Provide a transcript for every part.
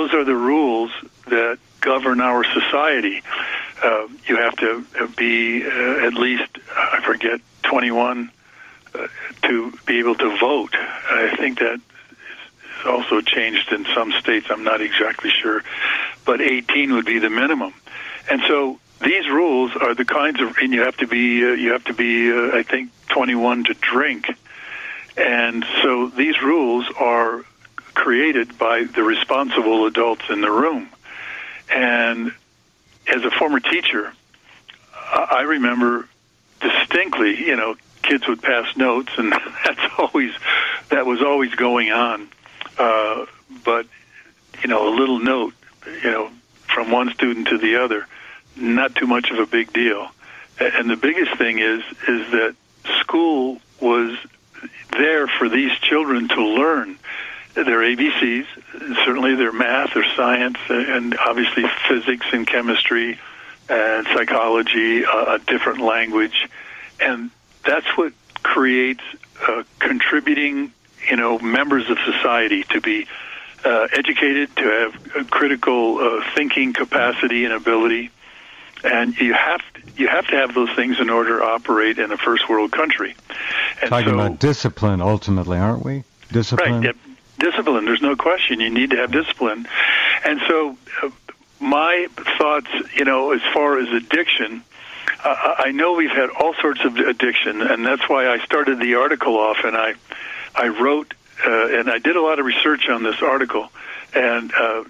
those are the rules that govern our society. You have to be at least, I forget, 21 to be able to vote. I think that is also changed in some states. I'm not exactly sure, but 18 would be the minimum. And so these rules are the kinds of, and you have to be, I think, 21 to drink. And so these rules are created by the responsible adults in the room. And as a former teacher, I remember distinctly, kids would pass notes, and that was always going on. But a little note, from one student to the other, not too much of a big deal. And the biggest thing is that school was there for these children to learn their ABCs, certainly their math, their science, and obviously physics and chemistry and psychology, a different language. And that's what creates contributing, members of society to be educated, to have a critical thinking capacity and ability. And you have to have those things in order to operate in a first world country. And talking about discipline, ultimately, aren't we? Discipline. Right. Discipline. There's no question. You need to have discipline. And so, my thoughts, as far as addiction, I know we've had all sorts of addiction, and that's why I started the article off. And I wrote, and I did a lot of research on this article, and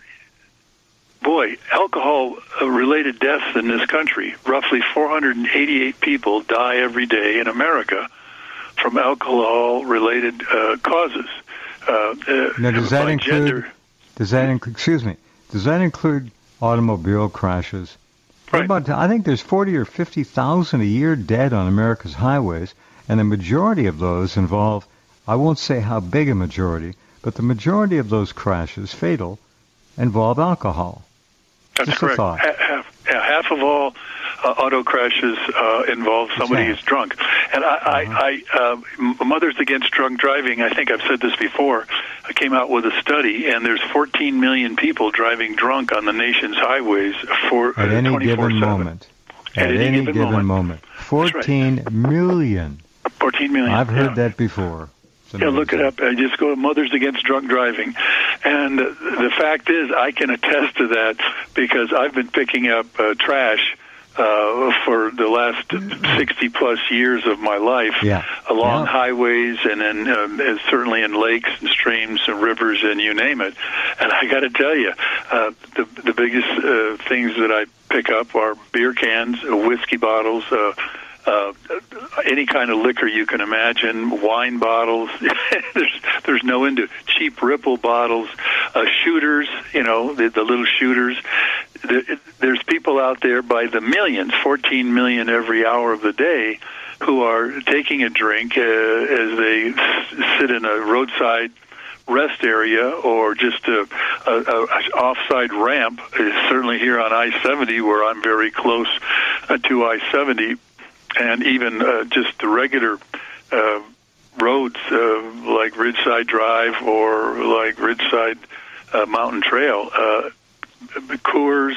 alcohol-related deaths in this country, roughly 488 people die every day in America from alcohol-related causes. Now, does that include automobile crashes? Right. I think there's 40 or 50,000 a year dead on America's highways, and the majority of those involve, I won't say how big a majority, but the majority of those crashes, fatal, involve alcohol. That's just correct. A thought. Half of all auto crashes involve somebody who's drunk. And Mothers Against Drunk Driving, I think I've said this before, I came out with a study, and there's 14 million people driving drunk on the nation's highways for at any 24/7. Given moment. At any given moment. 14 million. 14 million. I've heard that before. Yeah, look it up. Just go to Mothers Against Drunk Driving. And the fact is, I can attest to that because I've been picking up trash for the last 60-plus years of my life along highways and then certainly in lakes and streams and rivers and you name it. And I got to tell you, the biggest things that I pick up are beer cans, whiskey bottles, any kind of liquor you can imagine, wine bottles. there's no end to cheap Ripple bottles, shooters. The little shooters. There's people out there by the millions, 14 million every hour of the day, who are taking a drink as they sit in a roadside rest area or just a offside ramp. Certainly here on I-70, where I'm very close to I-70. And even just the regular roads like Ridgeside Drive or like Ridgeside Mountain Trail, Coors,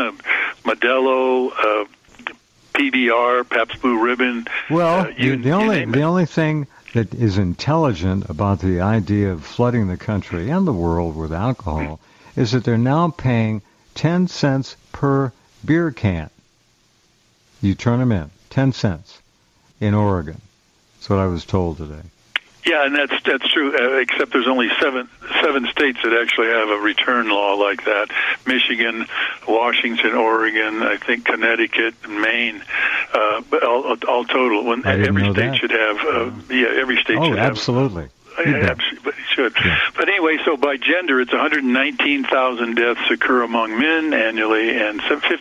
Modelo, PBR, Pabst Blue Ribbon. Well, the only thing that is intelligent about the idea of flooding the country and the world with alcohol is that they're now paying 10 cents per beer can. You turn them in. 10 cents in Oregon. That's what I was told today. Yeah, and that's true, except there's only seven states that actually have a return law like that. Michigan, Washington, Oregon, I think Connecticut, and Maine. But all total, every state should have, every state should have. Absolutely. Absolutely, it should. Yeah. But anyway, so by gender, it's 119,000 deaths occur among men annually, and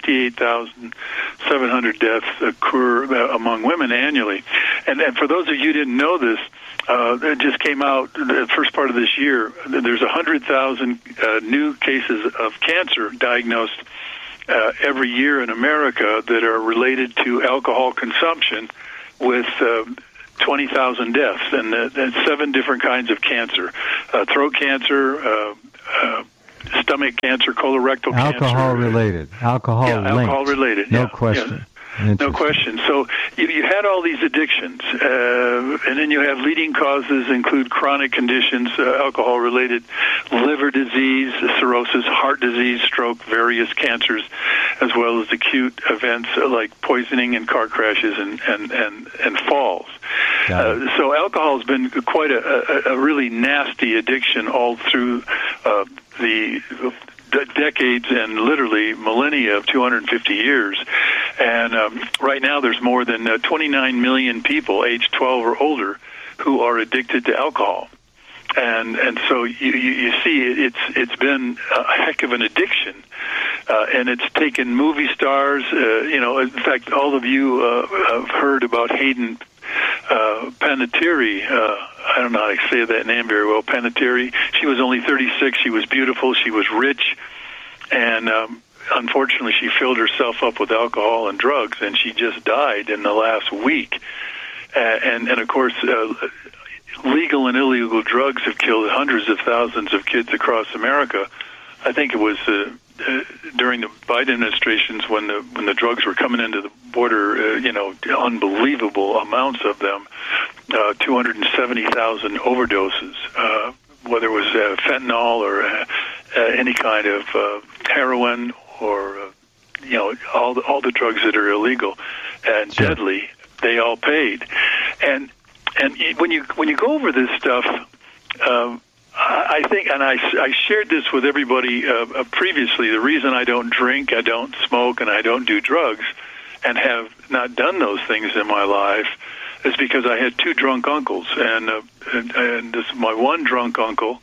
58,700 deaths occur among women annually. And for those of you who didn't know this, it just came out the first part of this year. There's 100,000 new cases of cancer diagnosed every year in America that are related to alcohol consumption, with 20,000 deaths, and 7 different kinds of cancer: throat cancer, stomach cancer, colorectal cancer. Alcohol-related. Alcohol-linked. Alcohol-related. No question. Yeah. No question. So you had all these addictions, and then you have leading causes include chronic conditions, alcohol-related liver disease, cirrhosis, heart disease, stroke, various cancers, as well as acute events like poisoning and car crashes and falls. So alcohol has been quite a really nasty addiction all through the decades and literally millennia of 250 years. And right now there's more than 29 million people aged 12 or older who are addicted to alcohol. And so you see it's been a heck of an addiction. And it's taken movie stars, in fact, all of you have heard about Hayden Panettiere. I don't know how to say that name very well. Panettiere. She was only 36. She was beautiful. She was rich, and unfortunately, she filled herself up with alcohol and drugs, and she just died in the last week. And of course, legal and illegal drugs have killed hundreds of thousands of kids across America. I think it was during the Biden administrations when the drugs were coming into the border, unbelievable amounts of them, 270,000 overdoses, whether it was fentanyl or any kind of heroin or all the drugs that are illegal and deadly. They all paid, and when you go over this stuff. I think, and I shared this with everybody previously, the reason I don't drink, I don't smoke, and I don't do drugs, and have not done those things in my life, is because I had two drunk uncles, and this my one drunk uncle,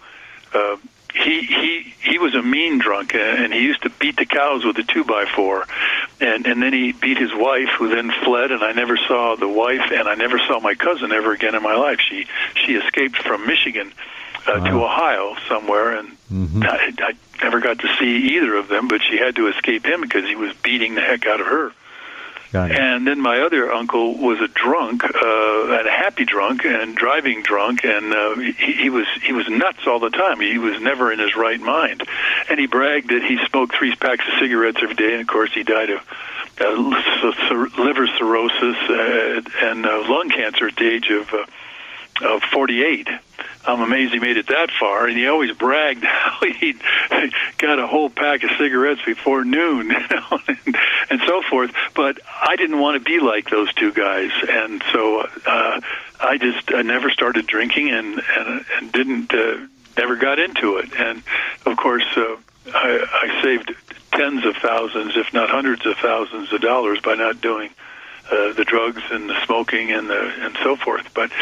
he was a mean drunk, and he used to beat the cows with a 2x4, and then he beat his wife, who then fled, and I never saw the wife, and I never saw my cousin ever again in my life. She escaped from Michigan to Ohio somewhere, and I never got to see either of them, but she had to escape him because he was beating the heck out of her. And then my other uncle was a drunk, and a happy drunk, and driving drunk, and he was nuts all the time. He was never in his right mind, and he bragged that he smoked 3 packs of cigarettes every day. And of course, he died of liver cirrhosis and lung cancer at the age of 48. I'm amazed he made it that far, and he always bragged how he got a whole pack of cigarettes before noon, and so forth. But I didn't want to be like those two guys, and so I never started drinking and didn't never got into it. And of course, I saved tens of thousands, if not hundreds of thousands of dollars by not doing the drugs and the smoking and so forth. But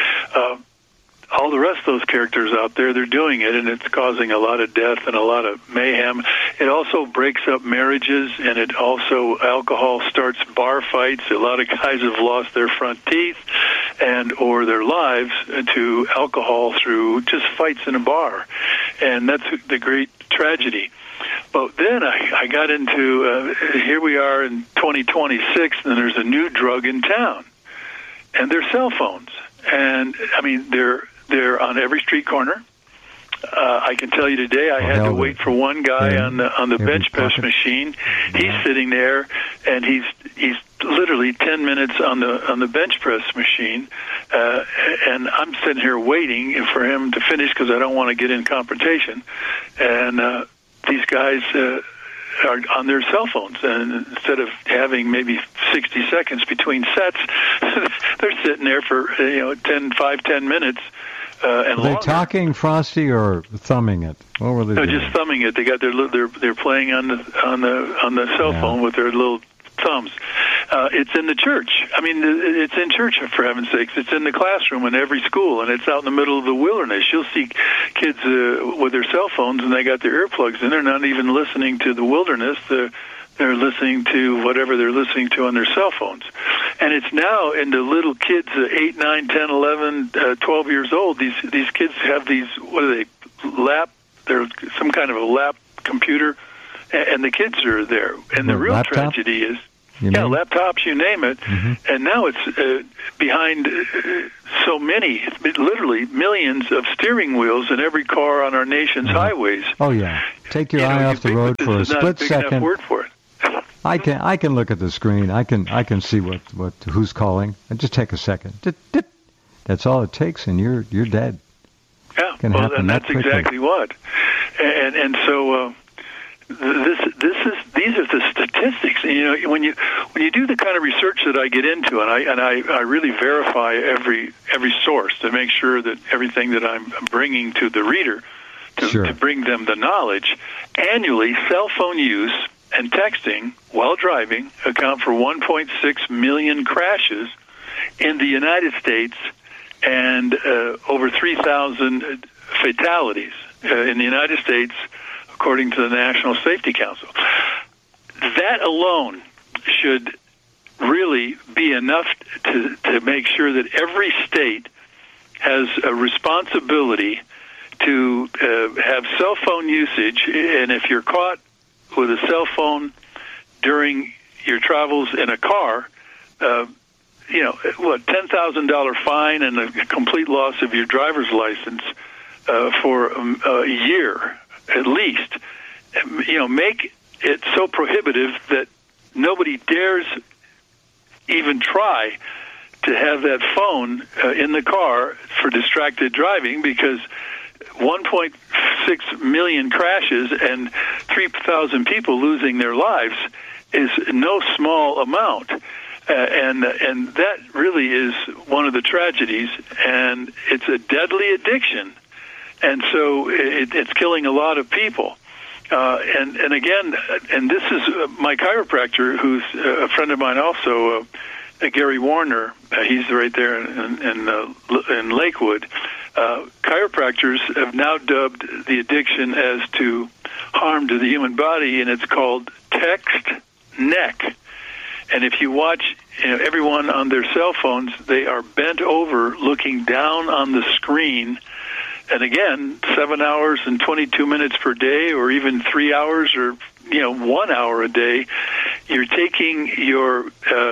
all the rest of those characters out there, they're doing it, and it's causing a lot of death and a lot of mayhem. It also breaks up marriages, and it also, alcohol starts bar fights. A lot of guys have lost their front teeth or their lives to alcohol through just fights in a bar, and that's the great tragedy. But then I got into, here we are in 2026, and there's a new drug in town, and they're cell phones. And, I mean, they're on every street corner. I can tell you today I had to wait for one guy on the bench press machine. He's sitting there, and he's literally 10 minutes on the bench press machine, and I'm sitting here waiting for him to finish because I don't want to get in confrontation. And these guys are on their cell phones, and instead of having maybe 60 seconds between sets, they're sitting there for 10 minutes. And were they talking, Frosty, or thumbing it? What were they doing? No, just thumbing it. They got they're playing on the cell phone with their little thumbs. It's in the church. I mean, it's in church, for heaven's sakes. It's in the classroom in every school, and it's out in the middle of the wilderness. You'll see kids with their cell phones, and they got their earplugs in. They're not even listening to the wilderness. They're listening to whatever they're listening to on their cell phones. And it's now in the little kids, 8, 9, 10, 11, 12 years old. These kids have these, what are they, they're some kind of a lap computer, and the kids are there. And the real tragedy is, laptops, you name it. And now it's behind so many, literally millions of steering wheels in every car on our nation's highways. Oh, yeah. Take your eye off the road for a split second. Word for it. I can look at the screen. I can see who's calling. And just take a second. That's all it takes, and you're dead. Yeah, well, and that's exactly what. And so these are the statistics. You know, when you do the kind of research that I get into, and I really verify every source to make sure that everything that I'm bringing to the reader to bring them the knowledge. Annually, cell phone use and texting while driving account for 1.6 million crashes in the United States and over 3,000 fatalities in the United States, according to the National Safety Council. That alone should really be enough to make sure that every state has a responsibility to have cell phone usage, and if you're caught with a cell phone during your travels in a car, $10,000 fine and a complete loss of your driver's license for a year at least. Make it so prohibitive that nobody dares even try to have that phone in the car for distracted driving, because 1.6 million crashes and 3,000 people losing their lives is no small amount. And that really is one of the tragedies, and it's a deadly addiction. And so it's killing a lot of people. And again, and this is my chiropractor, who's a friend of mine also, Gary Warner. He's right there in Lakewood. Chiropractors have now dubbed the addiction as to harm to the human body, and it's called text neck. And if you watch everyone on their cell phones, they are bent over looking down on the screen. And again, 7 hours and 22 minutes per day, or even 3 hours, or 1 hour a day, you're taking your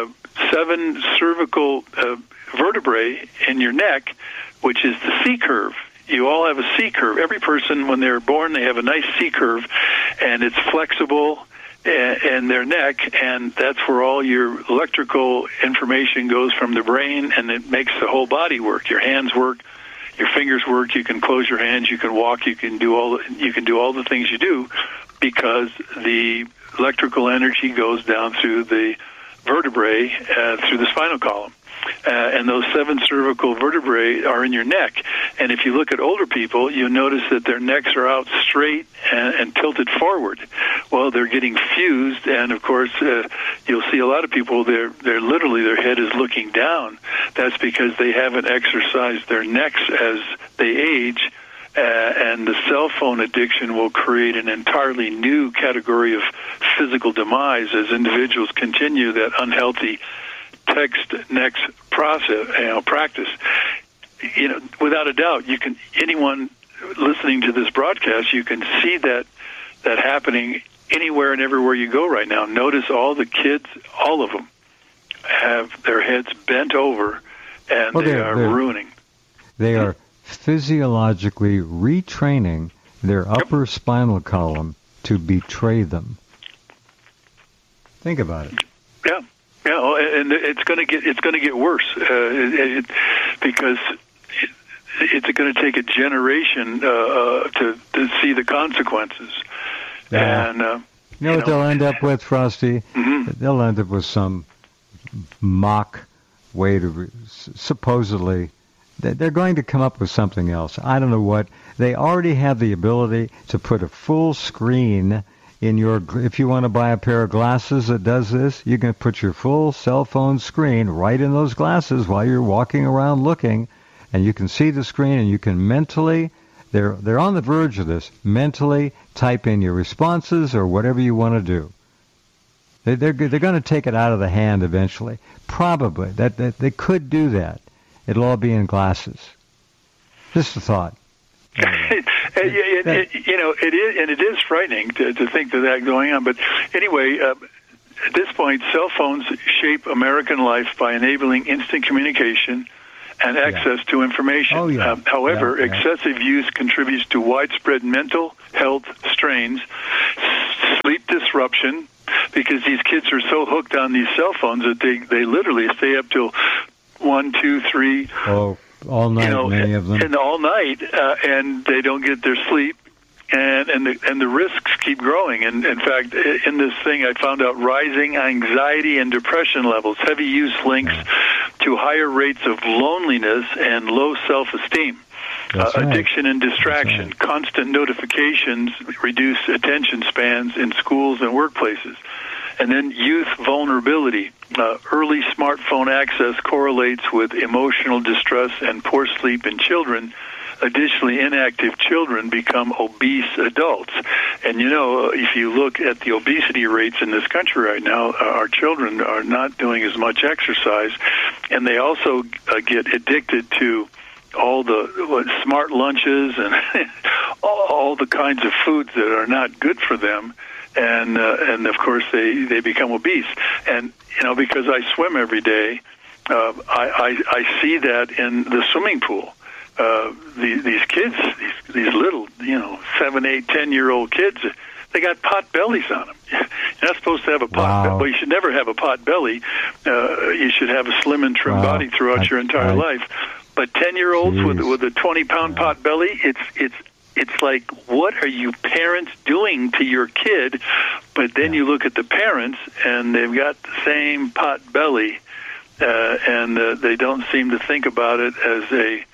7 cervical vertebrae in your neck, which is the C curve. You all have a C curve. Every person, when they're born, they have a nice C curve, and it's flexible in their neck, and that's where all your electrical information goes from the brain, and it makes the whole body work. Your hands work, your fingers work. You can close your hands. You can walk. You can do all the things you do, because the electrical energy goes down through the vertebrae, through the spinal column. And those 7 cervical vertebrae are in your neck. And if you look at older people, you'll notice that their necks are out straight and tilted forward. Well, they're getting fused, and of course, you'll see a lot of people, they're literally, their head is looking down. That's because they haven't exercised their necks as they age. And the cell phone addiction will create an entirely new category of physical demise as individuals continue that unhealthy text next practice. Without a doubt, anyone listening to this broadcast, you can see that happening anywhere and everywhere you go right now. Notice all the kids, all of them, have their heads bent over, and they are ruining. They are physiologically retraining their upper spinal column to betray them. Think about it. Yeah. Yeah, and it's going to get worse because it's going to take a generation to see the consequences. Yeah. And what they'll end up with, Frosty? Mm-hmm. They'll end up with some mock way to supposedly. They're going to come up with something else. I don't know what. They already have the ability to put a full screen in your. If you want to buy a pair of glasses that does this, you can put your full cell phone screen right in those glasses while you're walking around looking, and you can see the screen, and you can mentally. They're on the verge of this. Mentally type in your responses or whatever you want to do. They're going to take it out of the hand eventually. Probably that they could do that. It'll all be in glasses. Just a thought. It is, and it is frightening to think of that going on. But anyway, at this point, cell phones shape American life by enabling instant communication and access to information. Oh, yeah. However, excessive use contributes to widespread mental health strains, sleep disruption, because these kids are so hooked on these cell phones that they literally stay up till 1, 2, 3. Oh, all night, many of them. And all night, and they don't get their sleep. And the risks keep growing. And in fact, in this thing, I found out rising anxiety and depression levels. Heavy use links to higher rates of loneliness and low self-esteem. Addiction and distraction, constant notifications reduce attention spans in schools and workplaces. And then youth vulnerability. Early smartphone access correlates with emotional distress and poor sleep in children. Additionally, inactive children become obese adults. And, if you look at the obesity rates in this country right now, our children are not doing as much exercise, and they also get addicted to all the smart lunches and all the kinds of foods that are not good for them. And of course, they become obese. And, because I swim every day, I see that in the swimming pool. These kids, these little, 7, 8, 10-year-old kids, they got pot bellies on them. You're not supposed to have a pot belly. Well, you should never have a pot belly. You should have a slim and trim body throughout your entire life. But 10-year-olds with a 20-pound pot belly, it's like, what are you parents doing to your kid? But then you look at the parents, and they've got the same pot belly, and they don't seem to think about it as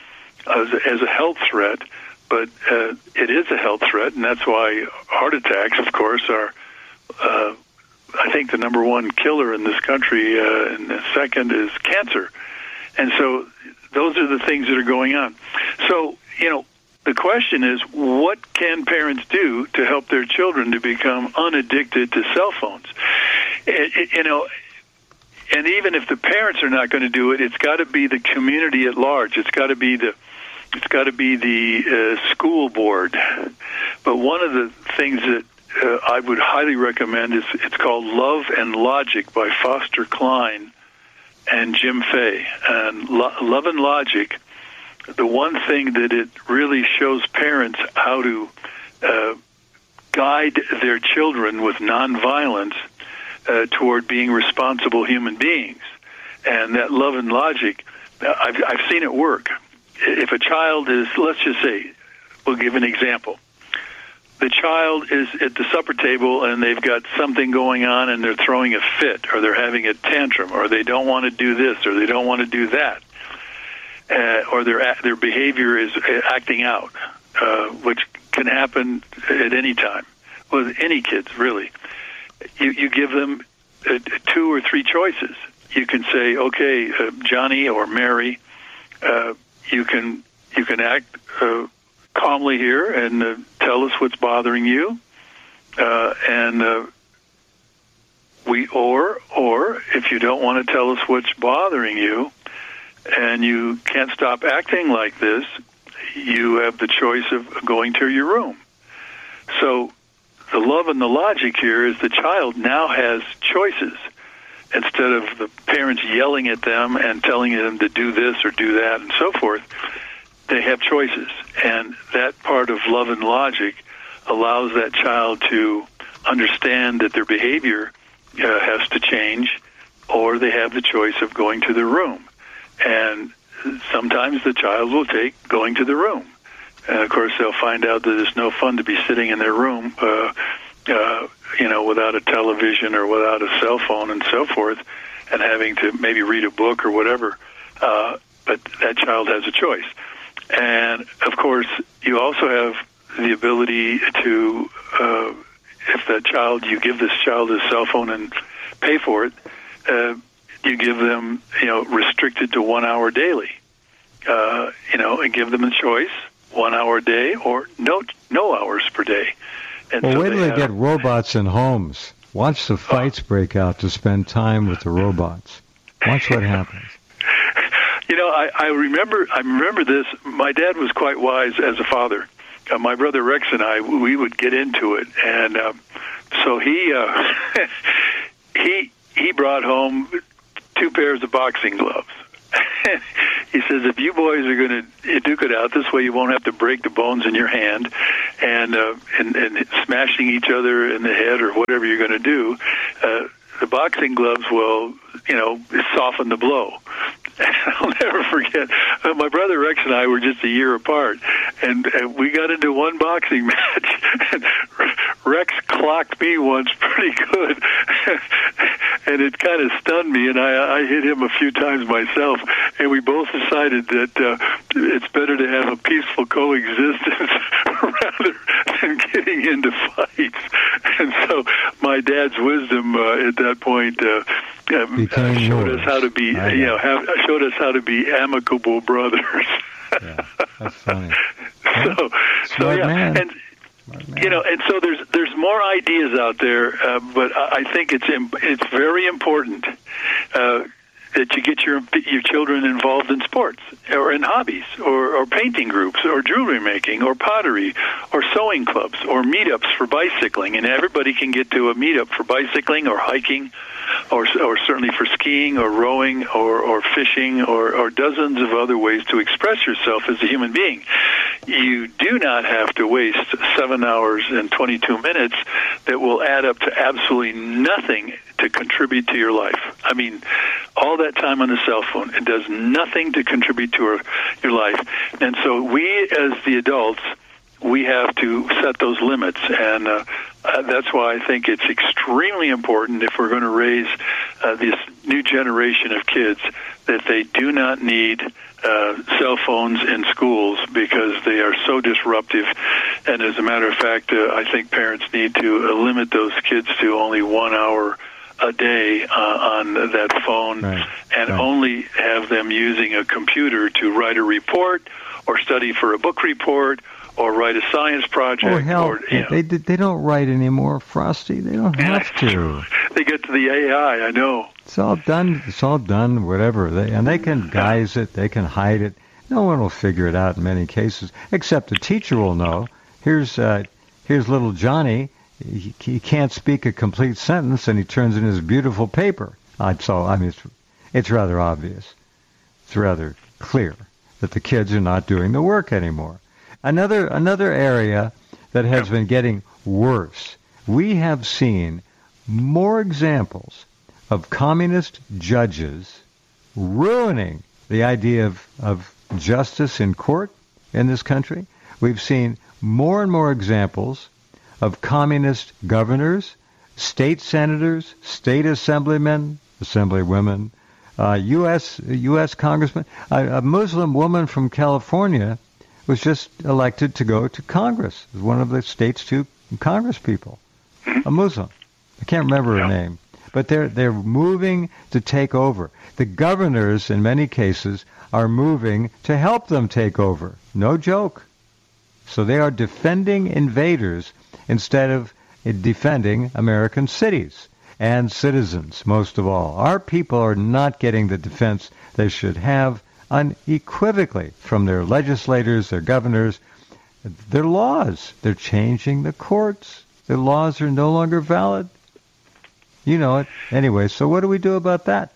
a health threat. But it is a health threat, and that's why heart attacks, of course, are, I think, the number one killer in this country, and the second is cancer. And so those are the things that are going on. So, the question is, what can parents do to help their children to become unaddicted to cell phones? And even if the parents are not going to do it, it's got to be the community at large. It's got to be the school board. But one of the things that I would highly recommend is it's called Love and Logic by Foster Cline and Jim Fay. And Love and Logic, the one thing that it really shows parents how to guide their children with nonviolence toward being responsible human beings. And that Love and Logic, I've seen it work. If a child is, let's just say, we'll give an example. The child is at the supper table and they've got something going on and they're throwing a fit, or they're having a tantrum, or they don't want to do this, or they don't want to do that, or their behavior is acting out, which can happen at any time with any kids, really. You give them 2 or 3 choices. You can say, okay, Johnny or Mary, you can act calmly here and tell us what's bothering you, and or if you don't want to tell us what's bothering you, and you can't stop acting like this, you have the choice of going to your room. So the love and the logic here is the child now has choices. Instead of the parents yelling at them and telling them to do this or do that and so forth, they have choices. And that part of love and logic allows that child to understand that their behavior has to change, or they have the choice of going to their room. And sometimes the child will take going to the room. And of course, they'll find out that it's no fun to be sitting in their room, without a television or without a cell phone and so forth, and having to maybe read a book or whatever. But that child has a choice. And of course, you also have the ability to, if you give this child a cell phone and pay for it, you give them, restricted to 1 hour daily, and give them a choice, 1 hour a day or no hours per day. And well, so wait till they get robots in homes. Watch the fights break out to spend time with the robots. Watch what happens. I remember this. My dad was quite wise as a father. My brother Rex and I, we would get into it, and so he he brought home 2 pairs of boxing gloves. He says, if you boys are going to duke it out this way, you won't have to break the bones in your hand and smashing each other in the head or whatever you're going to do. The boxing gloves will, soften the blow. I'll never forget. My brother Rex and I were just a year apart, and we got into one boxing match. And Rex clocked me once pretty good, and it kind of stunned me. And I hit him a few times myself, and we both decided that it's better to have a peaceful coexistence rather than getting into fights. And so my dad's wisdom at that point showed us how to be, showed us how to be amicable brothers. Yeah, that's funny. Man. And and so there's more ideas out there, but I think it's very important that you get your children involved in sports or in hobbies or painting groups or jewelry making or pottery or sewing clubs or meetups for bicycling. And everybody can get to a meetup for bicycling or hiking or certainly for skiing or rowing or fishing or dozens of other ways to express yourself as a human being. You do not have to waste 7 hours and 22 minutes that will add up to absolutely nothing to contribute to your life. I mean, all that time on the cell phone, it does nothing to contribute to your life. And so we, as the adults, we have to set those limits. And that's why I think it's extremely important, if we're going to raise this new generation of kids, that they do not need cell phones in schools because they are so disruptive. And as a matter of fact, I think parents need to limit those kids to only 1 hour a day on that phone, and only have them using a computer to write a report or study for a book report or write a science project. Oh, hell, they don't write anymore, Frosty. They don't have to. They get to the AI, I know. It's all done, whatever. They can guise it, they can hide it. No one will figure it out in many cases, except the teacher will know. Here's little Johnny. He can't speak a complete sentence, and he turns in his beautiful paper. It's rather obvious. It's rather clear that the kids are not doing the work anymore. Another area that has been getting worse. We have seen more examples of communist judges ruining the idea of justice in court in this country. We've seen more and more examples of communist governors, state senators, state assemblymen, assemblywomen, U.S. congressmen. A Muslim woman from California was just elected to go to Congress as one of the state's 2 Congress people, a Muslim. I can't remember her name. But they're moving to take over. The governors, in many cases, are moving to help them take over. No joke. So they are defending invaders instead of defending American cities and citizens, most of all. Our people are not getting the defense they should have unequivocally from their legislators, their governors, their laws. They're changing the courts. Their laws are no longer valid. You know it. Anyway, so what do we do about that?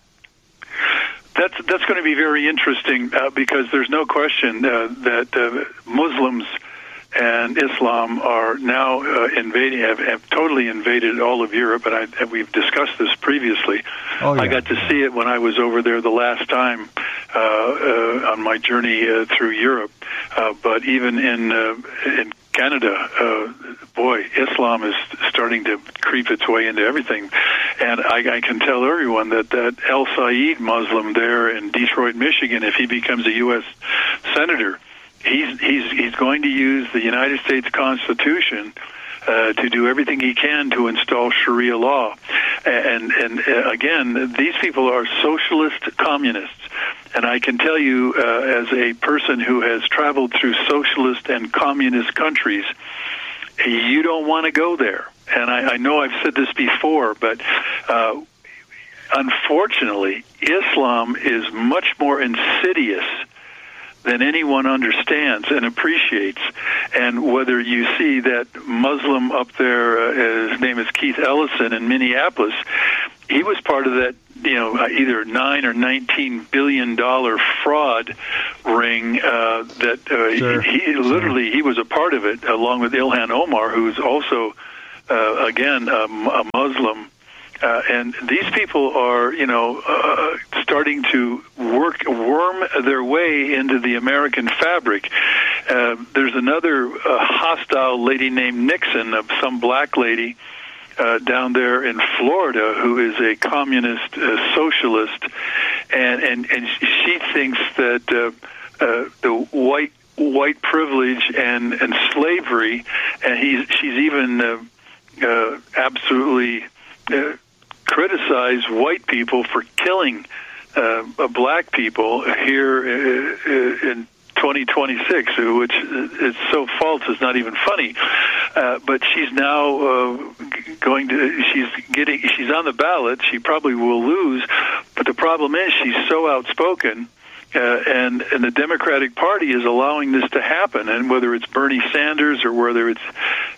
That's going to be very interesting because there's no question that Muslims and Islam are now invading, have totally invaded all of Europe, and we've discussed this previously. Oh, yeah. I got to see it when I was over there the last time on my journey through Europe. But even in Canada, boy, Islam is starting to creep its way into everything. And I can tell everyone that El Said Muslim there in Detroit, Michigan, if he becomes a U.S. senator, he's going to use the United States Constitution to do everything he can to install Sharia law. And again, these people are socialist communists. And I can tell you, as a person who has traveled through socialist and communist countries, you don't want to go there. And I know I've said this before, but unfortunately, Islam is much more insidious than anyone understands and appreciates. And whether you see that Muslim up there, his name is Keith Ellison in Minneapolis, he was part of that, either $9 or $19 billion fraud ring that Sure. he was a part of it, along with Ilhan Omar, who's also again a Muslim. And these people are, starting to worm their way into the American fabric. There's another hostile lady named Nixon, some black lady down there in Florida, who is a communist socialist, and she thinks that the white privilege and slavery, and she's even absolutely criticize white people for killing black people here in 2026, which is so false it's not even funny. But she's now she's on the ballot. She probably will lose, but the problem is she's so outspoken. And the Democratic Party is allowing this to happen, and whether it's Bernie Sanders or whether it's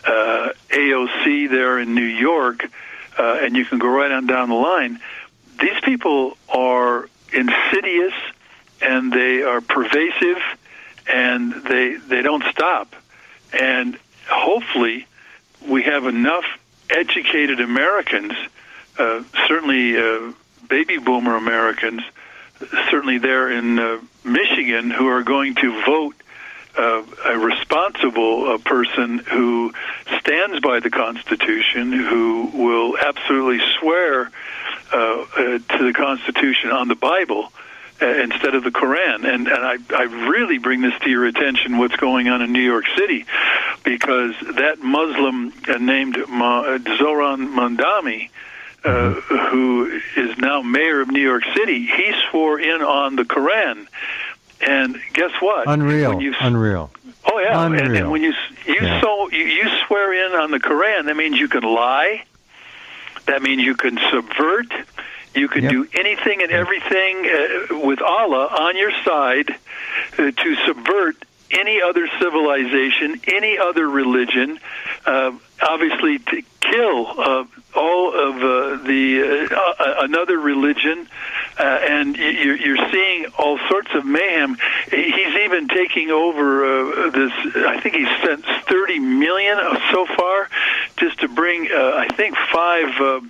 AOC there in New York, and you can go right on down the line, these people are insidious, and they are pervasive, and they don't stop. And hopefully we have enough educated Americans, certainly baby boomer Americans, certainly there in Michigan, who are going to vote a responsible person who stands by the Constitution, who will absolutely swear to the Constitution on the Bible instead of the Quran. And I really bring this to your attention, what's going on in New York City, because that Muslim named Zohran Mamdani, who is now mayor of New York City, he swore in on the Quran. And guess what? Unreal. Oh yeah. Unreal. And when you swear in on the Quran, that means you can lie. That means you can subvert. You can do anything and everything with Allah on your side to subvert any other civilization, any other religion, obviously to kill all of another religion, and you're seeing all sorts of mayhem. He's even taking over this. I think he's spent $30 million so far just to bring, I think, 5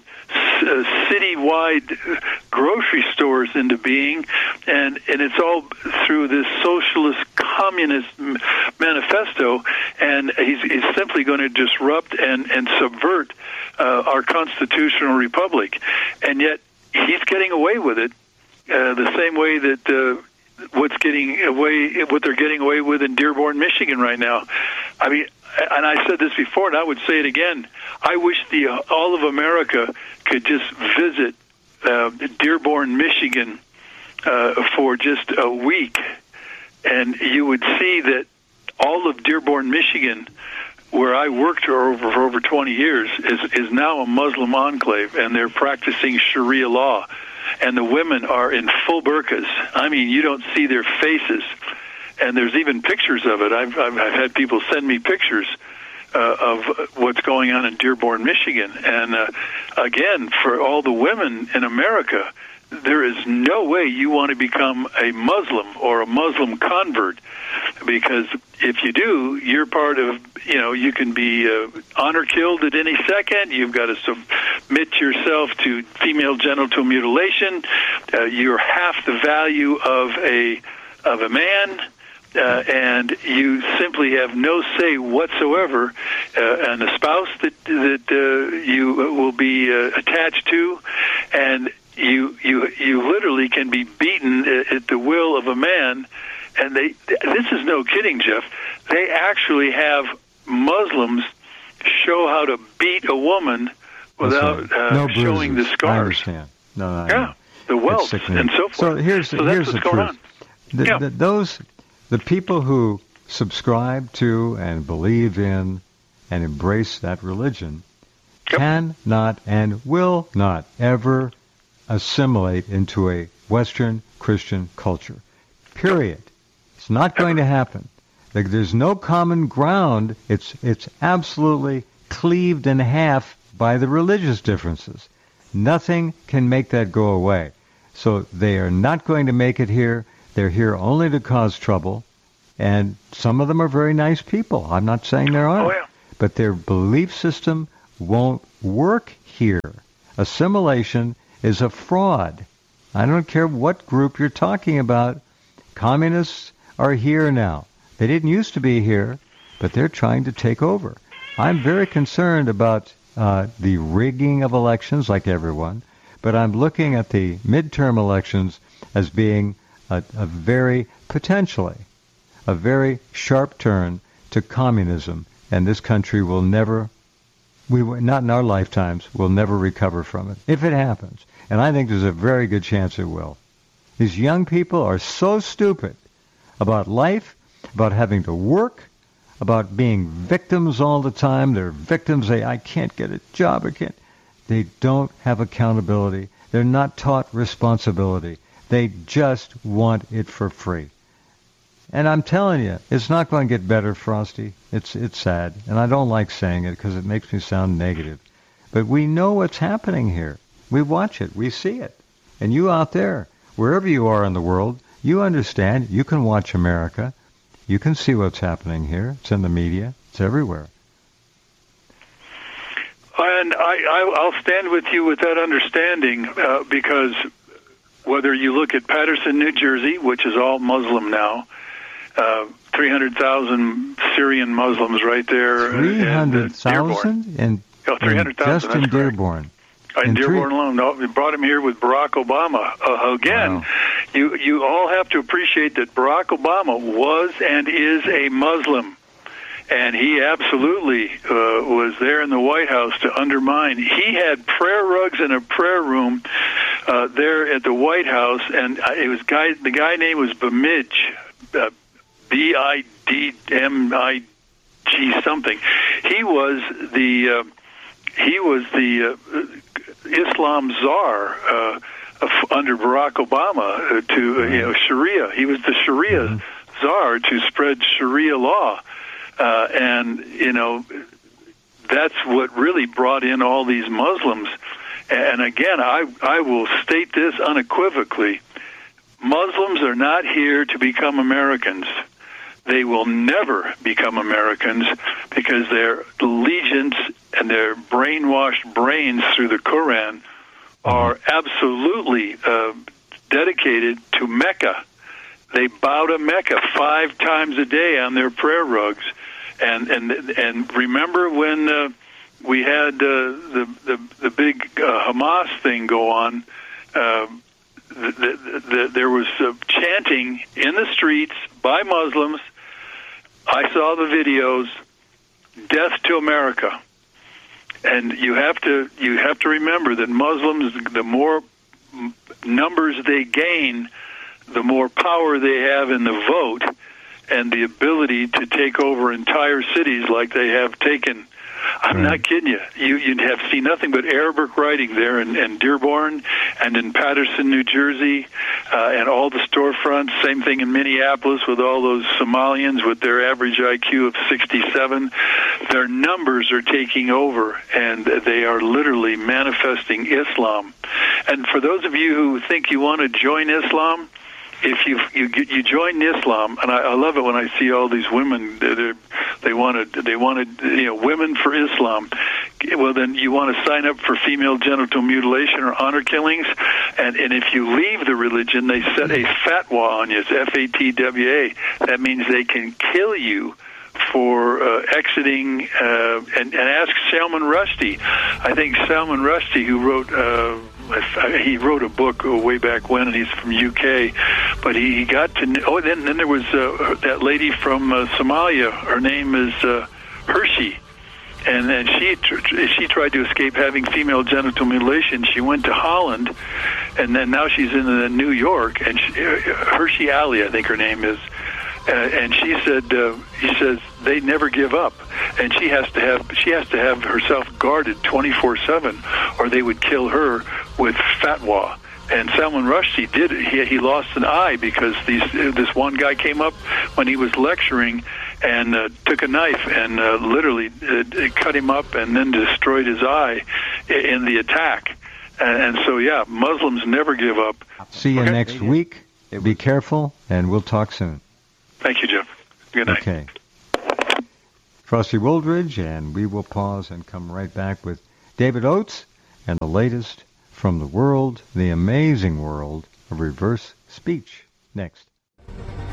citywide grocery stores into being, and it's all through this socialist communist manifesto, and he's simply going to disrupt and subvert our constitutional republic, and yet he's getting away with it the same way that what they're getting away with in Dearborn, Michigan right now. I mean, and I said this before, and I would say it again. I wish all of America could just visit Dearborn, Michigan, for just a week, and you would see that all of Dearborn, Michigan, where I worked for over 20 years, is now a Muslim enclave, and they're practicing Sharia law, and the women are in full burqas. I mean, you don't see their faces. And there's even pictures of it. I've had people send me pictures of what's going on in Dearborn, Michigan. And again, for all the women in America, there is no way you want to become a Muslim or a Muslim convert, because if you do, you're part of, you can be honor killed at any second. You've got to submit yourself to female genital mutilation. You're half the value of a man. And you simply have no say whatsoever, and a spouse that you will be attached to, and you literally can be beaten at the will of a man. And this is no kidding, Jeff. They actually have Muslims show how to beat a woman without showing the scars. I understand. No, the wealth and so forth. So here's the truth. The people who subscribe to and believe in and embrace that religion cannot and will not ever assimilate into a Western Christian culture. Period. It's not going to happen. There's no common ground. It's absolutely cleaved in half by the religious differences. Nothing can make that go away. So they are not going to make it here. They're here only to cause trouble. And some of them are very nice people. I'm not saying there aren't. Oh, yeah. But their belief system won't work here. Assimilation is a fraud. I don't care what group you're talking about. Communists are here now. They didn't used to be here, but they're trying to take over. I'm very concerned about the rigging of elections, like everyone, but I'm looking at the midterm elections as being a very sharp turn to communism, and this country will never, not in our lifetimes, will never recover from it, if it happens. And I think there's a very good chance it will. These young people are so stupid about life, about having to work, about being victims all the time. They're victims. I can't get a job. They don't have accountability. They're not taught responsibility. They just want it for free. And I'm telling you, it's not going to get better, Frosty. It's sad. And I don't like saying it because it makes me sound negative. But we know what's happening here. We watch it. We see it. And you out there, wherever you are in the world, you understand. You can watch America. You can see what's happening here. It's in the media. It's everywhere. And I'll stand with you with that understanding because whether you look at Patterson, New Jersey, which is all Muslim now, 300,000 Syrian Muslims right there. 300,000? And 300,000. Just in Dearborn. In Dearborn alone. No, we brought him here with Barack Obama. Again, wow. You all have to appreciate that Barack Obama was and is a Muslim. And he absolutely was there in the White House to undermine. He had prayer rugs in a prayer room there at the White House, and the guy name was Bidmij, Bidmig something. He was the Islam czar under Barack Obama to Sharia. He was the Sharia czar to spread Sharia law. And that's what really brought in all these Muslims. And again, I will state this unequivocally. Muslims are not here to become Americans. They will never become Americans because their allegiance and their brainwashed brains through the Quran are absolutely dedicated to Mecca. They bow to Mecca 5 times a day on their prayer rugs. And remember when we had the big Hamas thing go on? There was chanting in the streets by Muslims. I saw the videos. Death to America. And you have to remember that Muslims, the more numbers they gain, the more power they have in the vote and the ability to take over entire cities like they have taken. I'm not kidding you. You'd have seen nothing but Arabic writing there in Dearborn and in Patterson, New Jersey, and all the storefronts. Same thing in Minneapolis with all those Somalians with their average IQ of 67. Their numbers are taking over, and they are literally manifesting Islam. And for those of you who think you want to join Islam, if you join Islam, and I love it when I see all these women, they wanted women for Islam. Well, then you want to sign up for female genital mutilation or honor killings, and if you leave the religion, they set a fatwa on you. It's FATWA. That means they can kill you for exiting. And ask Salman Rushdie. I think Salman Rushdie, who wrote. He wrote a book way back when, and he's from UK. But he got to. Then there was that lady from Somalia. Her name is Hershey, and then she tried to escape having female genital mutilation. She went to Holland, and then now she's in New York. And Hershey Ali, I think her name is. And she said, he says they never give up, and she has to have herself guarded 24/7, or they would kill her with fatwa. And Salman Rushdie did it. He lost an eye because this one guy came up when he was lecturing and took a knife and literally cut him up and then destroyed his eye in the attack. And so, yeah, Muslims never give up. See you next week. Be careful, and we'll talk soon. Thank you, Jim. Good night. Okay. Frosty Wooldridge, and we will pause and come right back with David Oates and the latest from the world, the amazing world of reverse speech. Next.